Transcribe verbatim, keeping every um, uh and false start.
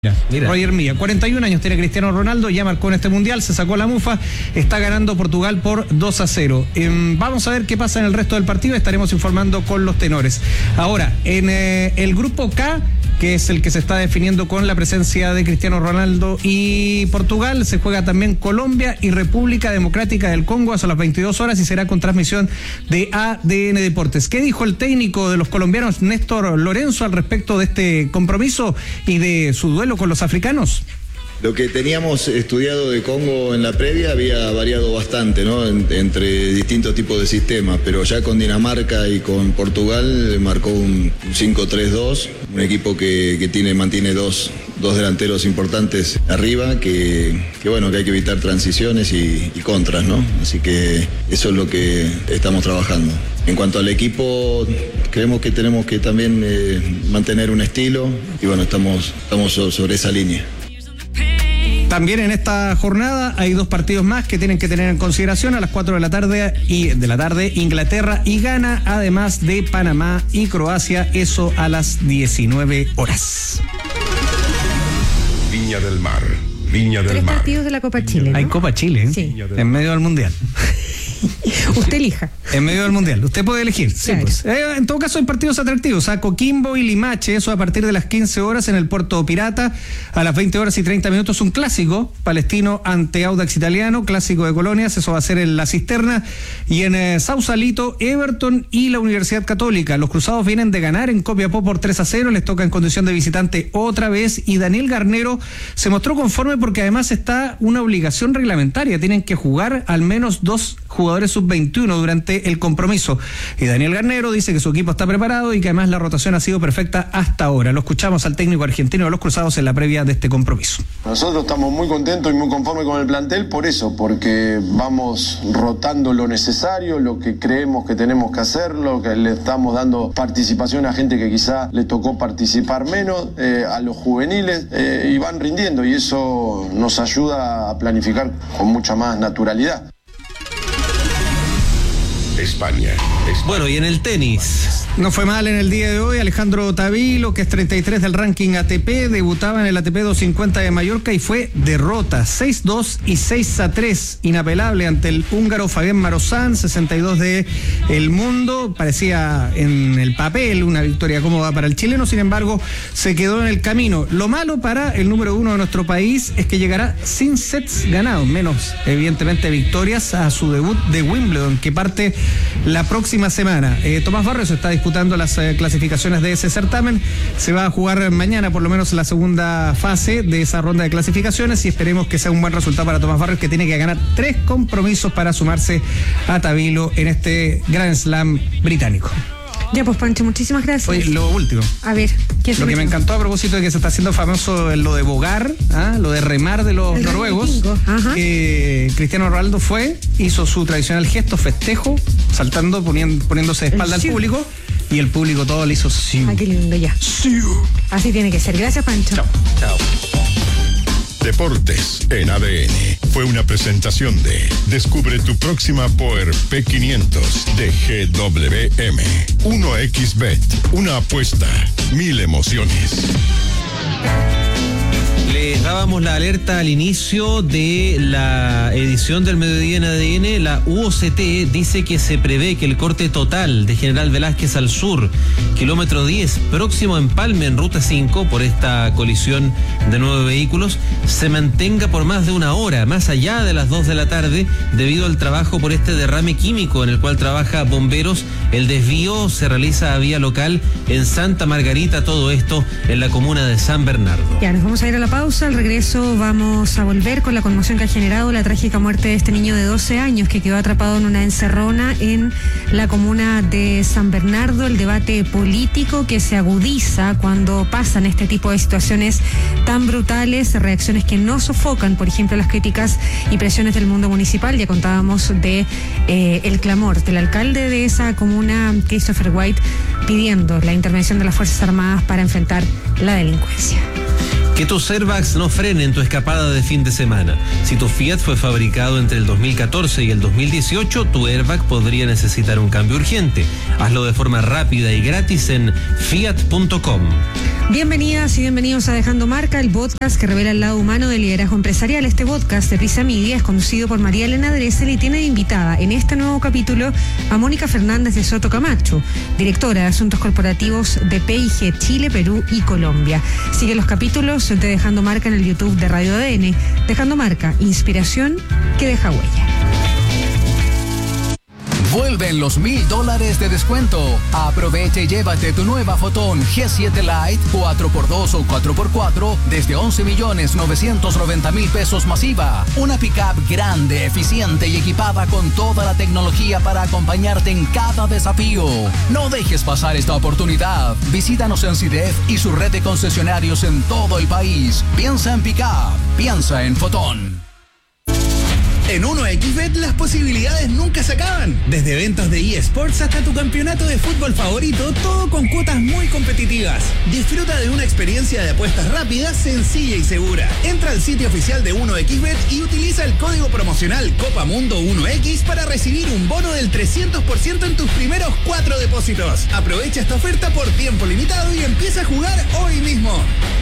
Mira. Roger Milla, cuarenta y un años tiene Cristiano Ronaldo, ya marcó en este mundial, se sacó la mufa, está ganando Portugal por dos a cero. Eh, vamos a ver qué pasa en el resto del partido, estaremos informando con los tenores. Ahora, en eh, el grupo K, que es el que se está definiendo con la presencia de Cristiano Ronaldo y Portugal, se juega también Colombia y República Democrática del Congo a las veintidós horas y será con transmisión de A D N Deportes. ¿Qué dijo el técnico de los colombianos, Néstor Lorenzo, al respecto de este compromiso y de su duelo con los africanos? Lo que teníamos estudiado de Congo en la previa había variado bastante, ¿no? En, entre distintos tipos de sistemas, pero ya con Dinamarca y con Portugal marcó un cinco tres dos, un equipo que, que tiene, mantiene dos, dos delanteros importantes arriba, que, que bueno, que hay que evitar transiciones y, y contras, ¿no? Así que eso es lo que estamos trabajando. En cuanto al equipo, creemos que tenemos que también eh, mantener un estilo y bueno, estamos, estamos sobre esa línea. También en esta jornada hay dos partidos más que tienen que tener en consideración. A las cuatro de la tarde y de la tarde Inglaterra y Ghana, además de Panamá y Croacia, eso a las diecinueve horas. Viña del Mar, Viña del Tres Mar. partidos de la Copa Chile, ¿no? Hay Copa Chile, ¿eh? Sí. En medio del Mundial. Usted elija. En medio del Mundial, usted puede elegir. Sí, claro. Pues. Eh, en todo caso hay partidos atractivos, a Coquimbo y Limache, eso a partir de las quince horas en el Puerto Pirata, a las veinte horas y treinta minutos, un clásico palestino ante Audax Italiano, clásico de colonias, eso va a ser en La Cisterna, y en eh, Sausalito, Everton y la Universidad Católica. Los cruzados vienen de ganar en Copiapó por tres a cero, les toca en condición de visitante otra vez, y Daniel Garnero se mostró conforme porque además está una obligación reglamentaria, tienen que jugar al menos dos jugadores sub veintiuno durante el compromiso. Y Daniel Garnero dice que su equipo está preparado y que además la rotación ha sido perfecta hasta ahora. Lo escuchamos al técnico argentino de los cruzados en la previa de este compromiso. Nosotros estamos muy contentos y muy conformes con el plantel por eso, porque vamos rotando lo necesario, lo que creemos que tenemos que hacer, lo que le estamos dando participación a gente que quizá le tocó participar menos, eh, a los juveniles, eh, y van rindiendo, y eso nos ayuda a planificar con mucha más naturalidad. España, España. Bueno, y en el tenis. No fue mal en el día de hoy. Alejandro Tavilo, que es treinta y tres del ranking A T P, debutaba en el A T P doscientos cincuenta de Mallorca y fue derrota seis dos y seis a tres, inapelable ante el húngaro Fabián Marozán, sesenta y dos de el mundo. Parecía en el papel una victoria cómoda para el chileno, sin embargo se quedó en el camino. Lo malo para el número uno de nuestro país es que llegará sin sets ganados, menos evidentemente victorias, a su debut de Wimbledon, que parte la próxima semana. Eh, Tomás Barrios está disputando las eh, clasificaciones de ese certamen. Se va a jugar mañana por lo menos la segunda fase de esa ronda de clasificaciones y esperemos que sea un buen resultado para Tomás Barrios, que tiene que ganar tres compromisos para sumarse a Tavilo en este Grand Slam británico. Ya, pues, Pancho, muchísimas gracias. Oye, lo último. A ver, ¿qué es lo que me encantó a propósito de que se está haciendo famoso lo de bogar, ¿ah? Lo de remar de los el noruegos, que Cristiano Ronaldo fue, hizo su tradicional gesto, festejo, saltando, poniendo, poniéndose de espalda al público, y el público todo le hizo sí. Ah, qué lindo, ya. Sí. Así tiene que ser. Gracias, Pancho. Chao. Chao. Deportes en A D N fue una presentación de Descubre tu próxima Power P quinientos de G W M. uno equis bet, una apuesta, mil emociones. Les dábamos la alerta al inicio de la edición del mediodía en A D N. La U O C T dice que se prevé que el corte total de General Velázquez al sur, kilómetro diez, próximo a Empalme en ruta cinco, por esta colisión de nueve vehículos, se mantenga por más de una hora, más allá de las dos de la tarde, debido al trabajo por este derrame químico en el cual trabaja bomberos. El desvío se realiza a vía local en Santa Margarita, todo esto en la comuna de San Bernardo. Ya, nos vamos a ir a la pausa. Al regreso vamos a volver con la conmoción que ha generado la trágica muerte de este niño de doce años que quedó atrapado en una encerrona en la comuna de San Bernardo. El debate político que se agudiza cuando pasan este tipo de situaciones tan brutales, reacciones que no sofocan, por ejemplo, las críticas y presiones del mundo municipal. Ya contábamos de eh, el clamor del alcalde de esa comuna, Christopher White, pidiendo la intervención de las Fuerzas Armadas para enfrentar la delincuencia. Que tus airbags no frenen tu escapada de fin de semana. Si tu Fiat fue fabricado entre el dos mil catorce y el dos mil dieciocho, tu airbag podría necesitar un cambio urgente. Hazlo de forma rápida y gratis en fiat punto com. Bienvenidas y bienvenidos a Dejando Marca, el podcast que revela el lado humano del liderazgo empresarial. Este podcast de Prisa Media es conducido por María Elena Dressel y tiene de invitada en este nuevo capítulo a Mónica Fernández de Soto Camacho, directora de Asuntos Corporativos de P I G Chile, Perú y Colombia. Sigue los capítulos de Dejando Marca en el YouTube de Radio A D N. Dejando Marca, inspiración que deja huella. Vuelven los mil dólares de descuento. Aprovecha y llévate tu nueva Fotón G siete Lite cuatro por dos o cuatro por cuatro desde once millones novecientos noventa mil pesos masiva. Una pickup grande, eficiente y equipada con toda la tecnología para acompañarte en cada desafío. No dejes pasar esta oportunidad. Visítanos en CIDEF y su red de concesionarios en todo el país. Piensa en pickup, piensa en Fotón. En uno equis bet las posibilidades nunca se acaban. Desde eventos de eSports hasta tu campeonato de fútbol favorito, todo con cuotas muy competitivas. Disfruta de una experiencia de apuestas rápida, sencilla y segura. Entra al sitio oficial de uno equis bet y utiliza el código promocional Copa Mundo uno equis para recibir un bono del trescientos por ciento en tus primeros cuatro depósitos. Aprovecha esta oferta por tiempo limitado y empieza a jugar hoy mismo.